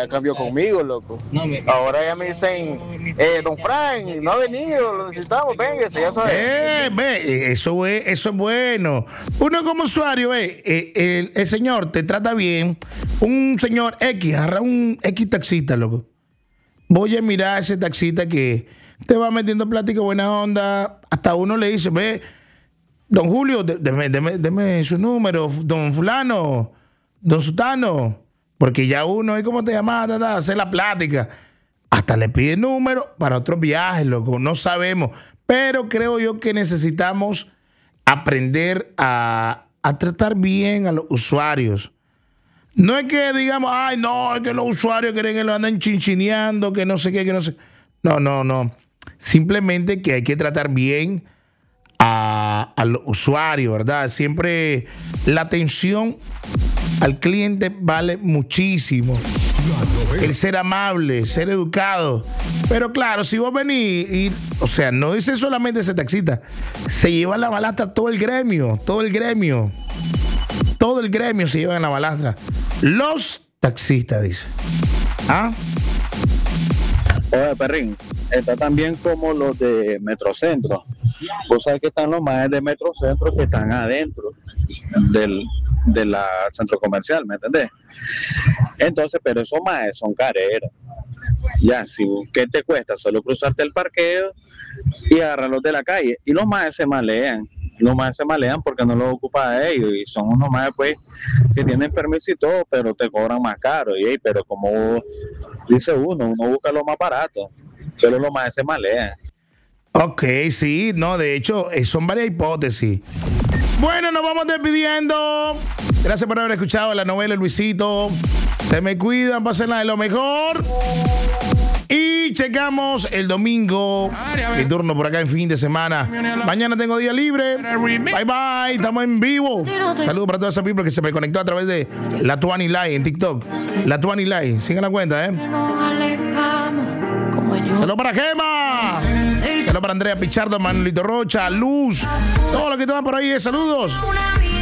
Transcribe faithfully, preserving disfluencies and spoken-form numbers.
ya cambió conmigo, loco. Ahora ya me dicen, eh, don Frank, no ha venido, lo necesitamos, véngase, ya sabes. Eh, ve, eso es, eso es bueno. Uno como usuario, ve, eh, el, el señor te trata bien. Un señor X, agarra un X taxista, loco. Voy a mirar a ese taxista que te va metiendo plática buena onda. Hasta uno le dice, ve, don Julio, deme, deme, deme su número, don fulano, don sutano. Porque ya uno, ¿cómo te llamas? Hacer la plática. Hasta le pide número para otros viajes, loco. No sabemos. Pero creo yo que necesitamos aprender a, a tratar bien a los usuarios. No es que digamos, ay, no, es que los usuarios creen que lo andan chinchineando, que no sé qué, que no sé. No, no, no. Simplemente que hay que tratar bien a, a los usuarios, ¿verdad? Siempre la atención al cliente vale muchísimo. El ser amable, ser educado. Pero claro, si vos venís y, o sea, no dice solamente ese taxista, se lleva la balastra todo el gremio, todo el gremio. Todo el gremio se lleva en la balastra. Los taxistas, dice. ¿Ah? Oye, perrín, está también como los de Metrocentro. Vos sabés que están los más de Metrocentro que están adentro del, de la centro comercial, ¿me entendés? Entonces, pero esos más son careros. Ya, si, ¿qué te cuesta? Solo cruzarte el parqueo y agarrarlos de la calle. Y los más se malean. Los más se malean porque no los ocupa a ellos. Y son unos más, pues, que tienen permiso y todo, pero te cobran más caro. Y, pero como dice uno, uno busca lo más barato. Pero los más se malean. Ok, sí, no, de hecho, son varias hipótesis. Bueno, nos vamos despidiendo. Gracias por haber escuchado la novela Luisito. Se me cuidan, pásenla de lo mejor. Y checamos el domingo. Mi turno por acá en fin de semana. Mañana tengo día libre. Bye bye, estamos en vivo. Saludos para toda esa people que se me conectó a través de La Tuani Live en TikTok. La Tuani Live, sigan la cuenta, ¿eh? Saludos para Gema. Saludos para Andrea Pichardo, Manolito Rocha, Luz. Todo lo que te va por ahí, saludos.